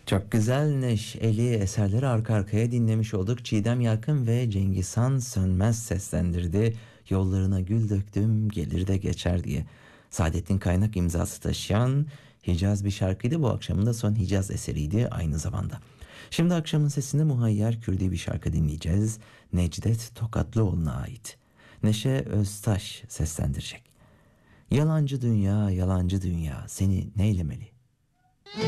Çok güzel neşeli eserleri arka arkaya dinlemiş olduk. Çiğdem Yarkın ve Cengizhan Sönmez seslendirdi. Yollarına gül döktüm gelir de geçer diye. Saadettin Kaynak imzası taşıyan Hicaz bir şarkıydı. Bu akşamın da son Hicaz eseriydi aynı zamanda. Şimdi akşamın sesinde Muhayyer Kürdi bir şarkı dinleyeceğiz. Necdet Tokatlıoğlu'na ait. Neşe Öztaş seslendirecek. Yalancı dünya, yalancı dünya seni neylemeli?